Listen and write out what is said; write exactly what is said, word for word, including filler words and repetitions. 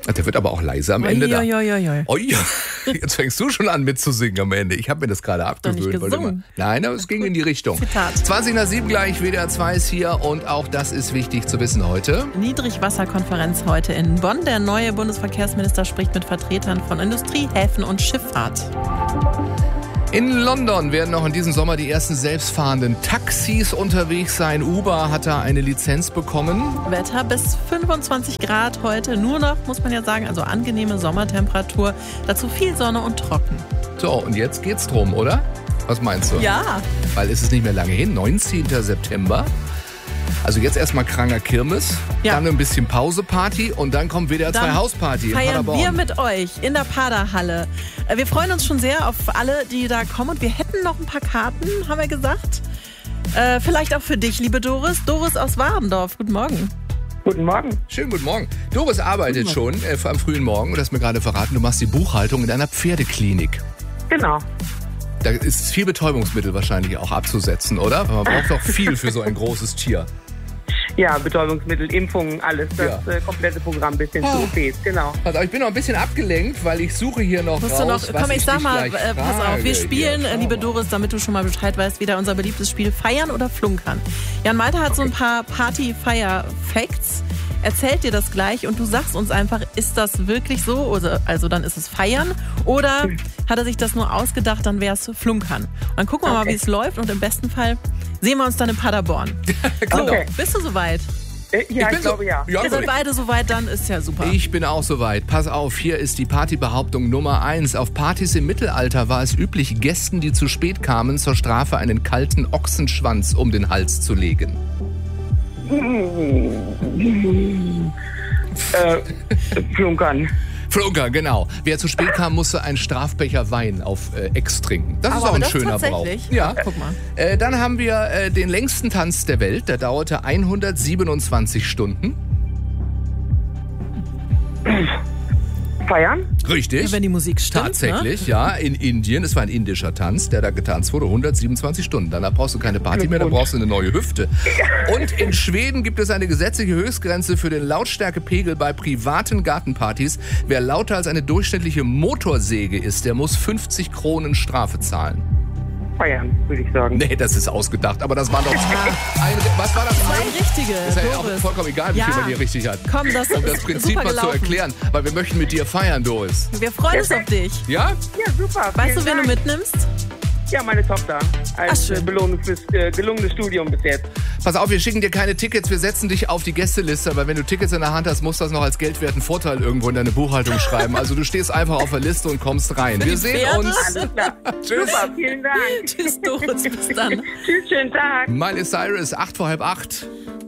Der wird aber auch leise am Ende. Oi, oi, oi, oi. Oh ja, jetzt fängst du schon an mitzusingen am Ende. Ich habe mir das gerade abgewöhnt. Doch nicht gesungen. Nein, aber es ging in die Richtung. Zitat. zwanzig nach sieben gleich, W D R zwei ist hier und auch das ist wichtig zu wissen heute. Niedrigwasserkonferenz heute in Bonn. Der neue Bundesverkehrsminister spricht mit Vertretern von Industrie, Häfen und Schifffahrt. In London werden noch in diesem Sommer die ersten selbstfahrenden Taxis unterwegs sein. Uber hat da eine Lizenz bekommen. Wetter bis fünfundzwanzig Grad heute. Nur noch, muss man ja sagen, also angenehme Sommertemperatur. Dazu viel Sonne und trocken. So, und jetzt geht's drum, oder? Was meinst du? Ja. Weil es ist nicht mehr lange hin, neunzehnten September. Also jetzt erstmal Kranger Kirmes, Ja. dann ein bisschen Pauseparty und dann kommt W D R zwei Dann Hausparty in feiern Paderborn. wir mit euch in der Paderhalle. Äh, Wir freuen uns schon sehr auf alle, die da kommen. Und wir hätten noch ein paar Karten, haben wir gesagt. Äh, vielleicht auch für dich, liebe Doris. Doris aus Warendorf. Guten Morgen. Guten Morgen. Schönen guten Morgen. Doris arbeitet schon äh, am frühen Morgen. Du hast mir gerade verraten, du machst die Buchhaltung in einer Pferdeklinik. Genau. Da ist viel Betäubungsmittel wahrscheinlich auch abzusetzen, oder? Man braucht doch viel für so ein großes Tier. Ja, Betäubungsmittel, Impfungen, alles. Das Ja. äh, komplette Programm bis hin zu O Ps, genau. Also ich bin noch ein bisschen abgelenkt, weil ich suche hier noch Musst raus, du noch, was komm, ich ich sag dich mal, gleich äh, pass auf, frage wir spielen, hier. äh, liebe Doris, damit du schon mal Bescheid weißt, wieder unser beliebtes Spiel Feiern oder Flunkern. Jan Malte hat so ein paar Party-Feier-Facts, erzählt dir das gleich und du sagst uns einfach, ist das wirklich so? Oder, also dann ist es Feiern oder hat er sich das nur ausgedacht, dann wäre es Flunkern. Und dann gucken wir mal, Okay. wie es läuft und im besten Fall sehen wir uns dann in Paderborn. So, Okay. bist du soweit? Äh, ja, ich, bin so- glaube ja. Ja, Ihr seid gut. beide soweit, dann ist ja super. Ich bin auch soweit. Pass auf, hier ist die Partybehauptung Nummer eins. Auf Partys im Mittelalter war es üblich, Gästen, die zu spät kamen, zur Strafe einen kalten Ochsenschwanz um den Hals zu legen. Äh, Flunkern. Flunker, genau. Wer zu spät kam, musste einen Strafbecher Wein auf äh, Ex trinken. Das ist Aber auch ein das schöner Brauch. tatsächlich? Ja. Guck mal. Äh, dann haben wir äh, den längsten Tanz der Welt. Der dauerte hundertsiebenundzwanzig Stunden. Feiern? Richtig. Wenn die Musik stimmt, Tatsächlich, ja. In Indien, es war ein indischer Tanz, der da getanzt wurde, hundertsiebenundzwanzig Stunden. Danach brauchst du keine Party mehr, dann brauchst du eine neue Hüfte. Und in Schweden gibt es eine gesetzliche Höchstgrenze für den Lautstärkepegel bei privaten Gartenpartys. Wer lauter als eine durchschnittliche Motorsäge ist, der muss fünfzig Kronen Strafe zahlen. Feiern, würde ich sagen. Nee, das ist ausgedacht, aber das war doch... Ein, was war das? Zwei richtige. Ist ja auch Doris. vollkommen egal, wie Ja. viel man hier richtig hat. Komm, das Um ist das Prinzip super mal zu gelaufen. erklären, weil wir möchten mit dir feiern, Doris. Wir freuen uns auf dich. Ja? Ja, super. Weißt du, vielen wen du Dank. mitnimmst? Ja, meine Tochter. Als Ach, schön. äh, Belohnung fürs äh, gelungene Studium bis jetzt. Pass auf, wir schicken dir keine Tickets, wir setzen dich auf die Gästeliste, weil wenn du Tickets in der Hand hast, musst du das noch als geldwerten Vorteil irgendwo in deine Buchhaltung schreiben. Also du stehst einfach auf der Liste und kommst rein. Wir die sehen Pferde? uns. Alles klar. Tschüss. Super, vielen Dank. Tschüss, Doris, bis dann. Tschüss, schönen Tag. Miley Cyrus, acht vor halb acht.